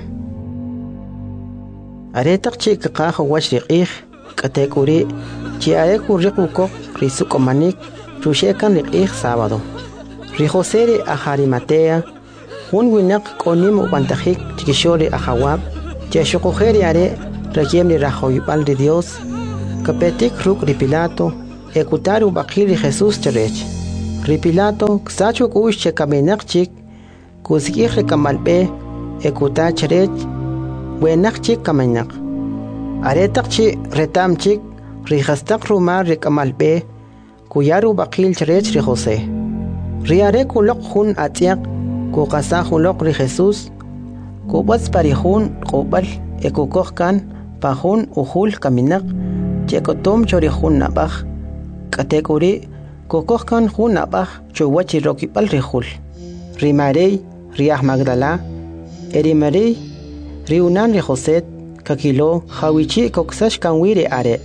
Aretakchi Kakajo Wachrik, Katekuri, Chiareku Rikukok, Risukomanik, Rushekan Rik sábado. Rijoseri a Jarimatea, un winak konim upantajik tikishori a Jawab, che shukujeri are rayem ni rajoypal de Dios kapetik ruk ri Pilato ekutaru bakili Jesús cherech ri Pilato ksachu kush che kamenak chik kusikih kamalbe ekuta cherech buenak chik kamenak aretak chi retam chik ri hastak rumar ri kamalbe kuyaru bakil cherech ri José ri are kulok hun atiak ku qasa hulok ri Jesús ku bas parihun qobal ekukokkan pahun uhul kaminak chekotom chorihun nabaj kategori kokokkan hun nabaj chuwachi rokipal rihul rimarei riah Magdala erimarei riunan ri José kakilo hawichi koksash kanwire are.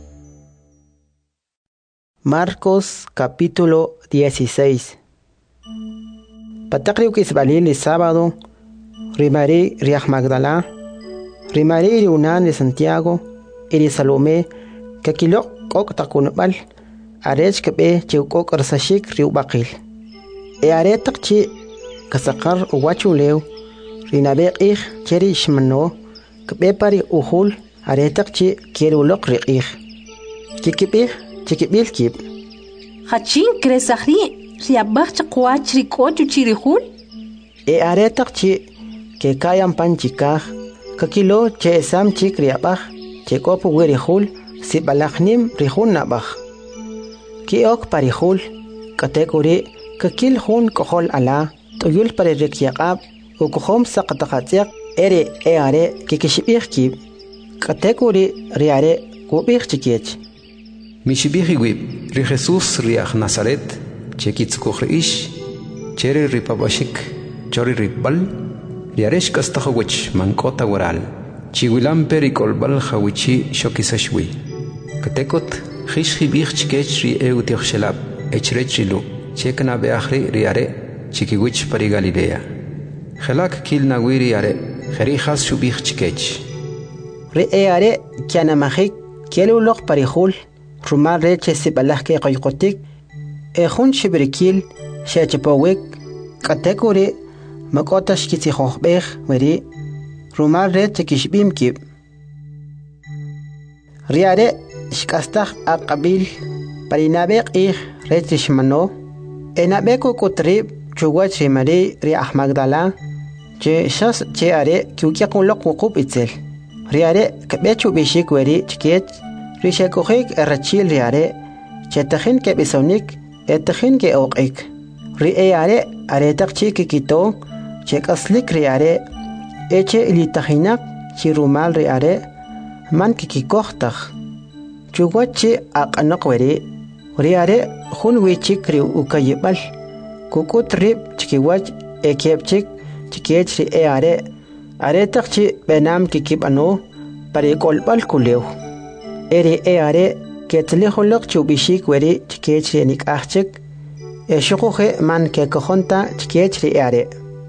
Marcos capítulo 16. Patakriu kisbalil el sábado rimarei riah Magdala rimarei riunan de Santiago eri Salomé kakilo kok takunbal arech kebe chiukok arsashik riubakil e aretak chi kasakar uwachuleu rinabe ich cheri shmano kebe pari uhul aretak chi kerulok riich chikibil kib hachin kresahri riabach kwach rikochu chirihul e aretak chi ke kayan panchikaj kakilo che sam chik riabaj che kopu werihul si balachnim rihun nabaj ki ok parihul kategori kakil hun kohol ala toyul pare rekyaqab u kohom saqataqatiq ere e are kikishibih kib kategori riare kubih chikech Mishibih wib ri Jesús riach Nazaret chekitzukuj ish chere ripabashik chori ripbal riaresh kastahawich mankota waral chiwilam perikolbal hawichi shokisashwi katekot khishibih chikech ri eutioxhelab echrechrilu chekna beakhri riare chikiwich pari Galilea khelak kilna wiri are kherihas shubih chikech ri are kana mahik kelu loq parihul rumar reche sibalah ke qayqotik ehun shibrikil shachapawek kategori makotash kitsi khokhbeh weri rumar reche kishbim kib riare shkastah aqabil parinabek ih reche shmano enabeko kutrib chuwach rimari ri Magdala che shas che are kyukyakun loq wuqub itzel riare kabechu bishik weri chikech rishakujik erachil riare chetajin ke bisonik etajin ke oqik riare aretak chiki kito chekaslik riare eche ilitajinak chirumal riare man kikikohtaj chuwachi aqanaq weri riare hun wichik ri ukayibal kukut rib chikiwach ekepchik chikech riare aretak chi benam kikibano parikolbal kuleu eri are ketliholoq chubishik weri chikech renik ahchik eshukuje man ke kohonta chikech ri are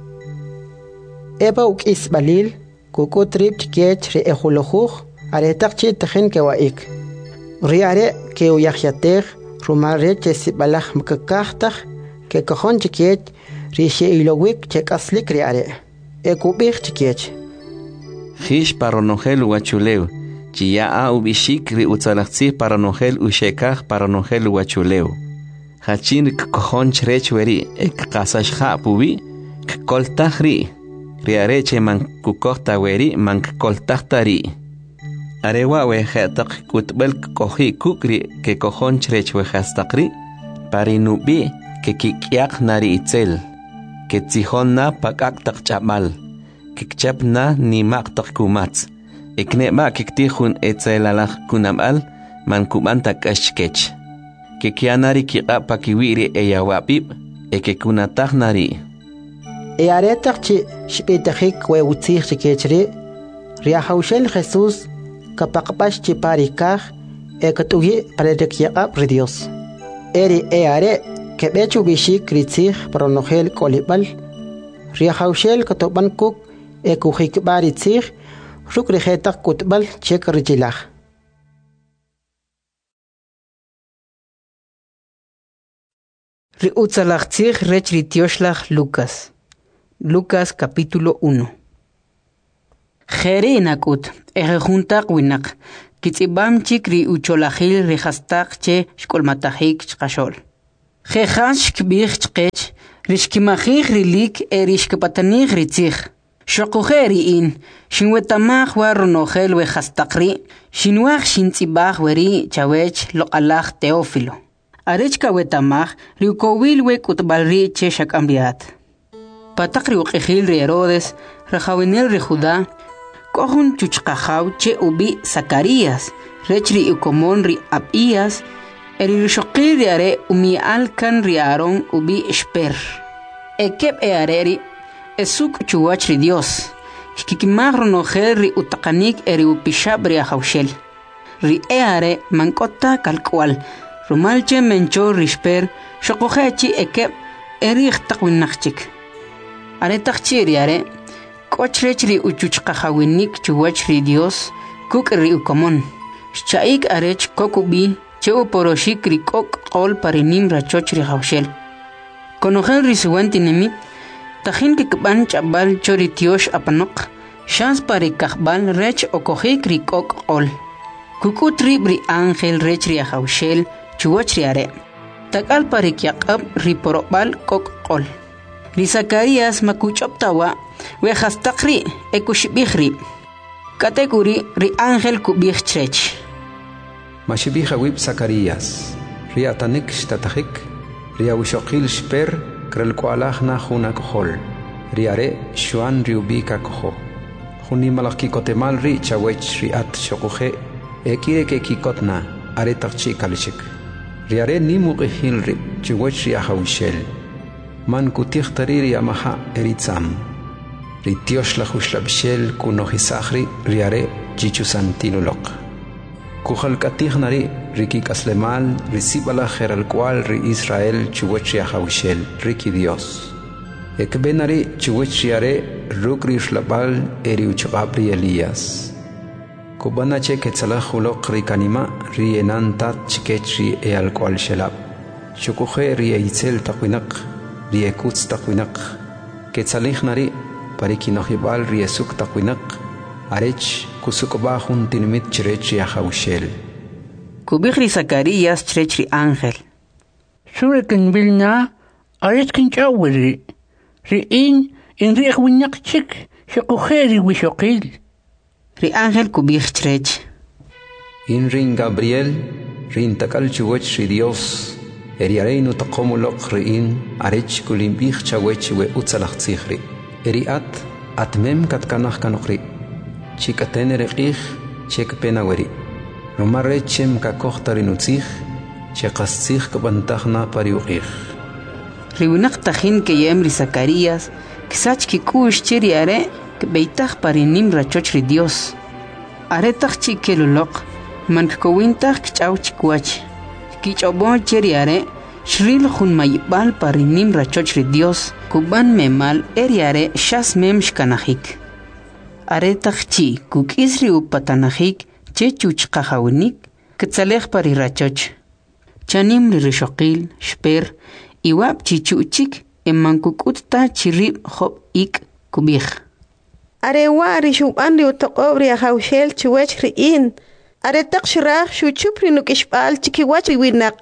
eba ukis balil kukutrib chikech ri ehulujuj aretak chi tajin ke waik ri are ke uyahyatej rumare che sibalaj mkakahtaj ke kohon chikech ri sheilowik chekaslik ri are ekubij chikech Hish paronogel wachuleu Chia ubishik ri utzalachzi paranogel ushekaj paranogel wachuleu. Hachin kojon chrech weri ek kasashja pubi koltaj ri. Riareche man kukota weri man koltajtari. Arewa wejetak kutbel koji kukri ke kojon chrech wejastakri. Parinubi ke kikyak nari itzel. Ke tzihonna pakaktak chamal. Kikchapna ni maktak kumatz. Iknema kiktihun etzelalaj kunamal man kumantak ashkech. Kikianari kiqapa kiwiri eyawapib ekekunatajnari. Earetak chi shpitajik we utzij chikechri riahaushel Jesús kapaqpash chi parikaj ekatugi parerekyaqab ri Dios. Eri eare kebechu bishik ritzij paronogel kolibal riahaushel katobankuk ekujikbar itzij Rukrijetak kutbal chek rijilaj. Riutzalachtzij rech ritioshlag Lucas. Lucas capítulo 1. Jere nakut, juntak winak. Kitzibam chikri ucholahil rihastak che shkolmatahik chkashol. Jehash kbich chkech, rishkimahik rilik erishkapatanik ritzich. Shokuheri in, shinwetamach waronogel wehastakri, shinwach shintzibach weri chawech lokalach Teófilo. Arechka wetamach riukowil we kutbalri che shakambiat. Patakri ukehil ri Herodes, rajawinel ri Judá, kohun chuchkajaw che ubi Zacarías, rechri ukomon ri Abías, erishokil ri are umi alkan ri Aarón ubi Esper. Ekep areri, esuk chuwach ri Dios, kikimach ronogel ri utakanik eri upishab ri ajawshel. Ri are mankota kalkwal, rumalche mencho risper, shokohechi ekep erich takwinachchik. Are takchiri are, kochrechri uchuchkahawinik chuwachri Dios, kukri ukomon. Shaik arech kokubi, cheu poroshik ri kok kol parinim rachochri hawshel. Konogel risuanti nemit, tajin kikban chabal chori tiosh apanok, shans pari kahbal rech okohik ri kok kol. Kukutri bri angel rechri hawshel, chuwachri are. Takal pari kyakab ri porobal kok kol. Ri Zacarías makuchoptawa, wehastakri ekushibihri. Kategori ri ángel kubihchrech. Mashibija wib Zacarías, ri atanik shtatajik, ri awishokil shper, krelkualach na juna kohol, ri are shuan ri ubika koho. Juni malakikotemal ri chawech ri at shokuhe, ekire ke kikotna, are takchi kalishik. Ri are nimukihil ri, chuwech ri ahawishel. Man kutich tariri amaha eritzam. Ritiosh la hushlabshel kunohisahri riare chichusantinulok. Kuhal katihnari riki kaslemal risibala geral cual ri Israel chuwechia hawishel riki Dios. Ekbenari chuwechiare rukri shlabal eri uchabri Elías. Kubanache ketzalahulok rikanima ri enantat chikechri e al cual shelab. Shukuhe ri eitzel takwinak. Riekutz takwinak, ketzalihnari parikinohibal riesuk takwinak, arech kusukobahun tinimit chirech yahawshel. Kubihri Zacarías chirechri ángel. Surekin bilna, aretkin chawiri, riin in riehwinyak chik, shakujeri wishokil. Ri ángel kubih chirech. In rin Gabriel, rin takal chuwech ri Dios, Eriareinu taqomulok riin arech kulimbich chawech we utzalach tzihri. Eriat atmem katkanach kanokri. Chikaten erekich chek penaweri. Romarechem kakochtarinutzich chekaszich kabantachna pariuchich. Riunak tajin ke yem ri Zacarías, kisach kikush chiri are beitach parinim rachoch ri Dios. Are tach chikelulok man kowintach kchaw chikwach. Kichobon cheriare, shril hun mayibal parinim rachoch ri Dios, kuban memal eriare shas mem shkanahik. Are takchi kuk isri upatanahik, chechuch kahawinik, ketzalech pari rachoch. Chanim ri rishokil, shper, iwab chichuchik, emankukut ta chirib hop ik kubich. Are wa rishuban ri utokobri ahawshel chuwech ri in. Are takshirah shuchupri nukishpal chikiwach winak.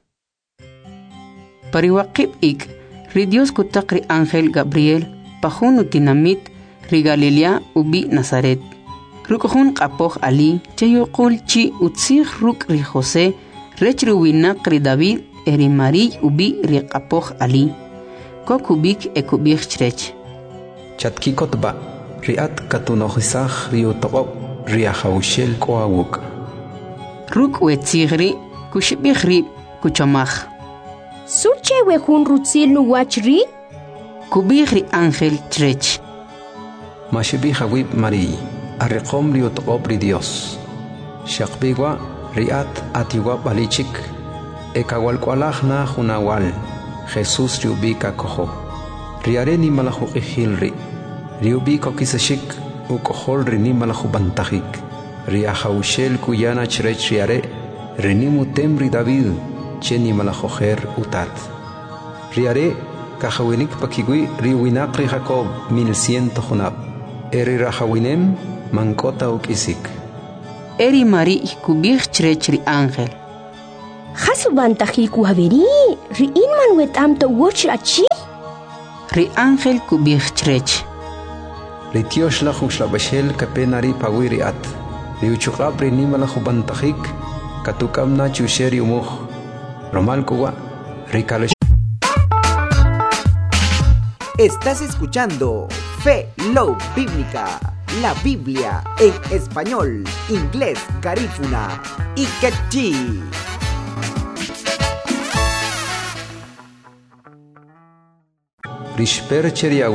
Pariwakib ik, ri Dios kutak ri ángel Gabriel, pahun utinamit ri Galilea ubi Nazaret. Rukuhun kapoh ali, chayokul chi utzih ruk ri José, rech ri winak ri David, eri Mari ubi ri kapoh ali. Kokubik ekubik chrech. Chatkikotba, riat katunohisach ri utokob, ri ahawshel koawuk. Ruk wetzigri, kushibihri, kuchamach. Surche wehun rutzil nuwachri? Kubihri ángel chrech. Mashibiha wib Mari, arriqom ri utqobri Dios. Shaqbigwa riat atiwa balichik, ekawalkwalahna hunawal, Jesús riubika koho. Riare ni malahuqihilri, riubiko kisashik, ukohol rini malahubantajik. Riahawshel kuyana chrech riare, rinimu temri David, cheni malahojer utat. Riare, kahawinik pakigui riwinakri Jacob 1100 hunab. Eri rahawinem, mankota ukisik. Eri mari kubih ri ángel. Hasubantaji kuhaveri, ri inman wetam to watch achi? Ri ángel kubih chrech. Ri tiosh la xushla bashel kapenari pawiri at. Ri uchukab ri nimala xubantajik, katukamna chusheri umuj. Romal kuwa, ri kalosh. Estás escuchando Fe Love Bíblica, la Biblia en español, inglés, garífuna y quechí. Rishper cheria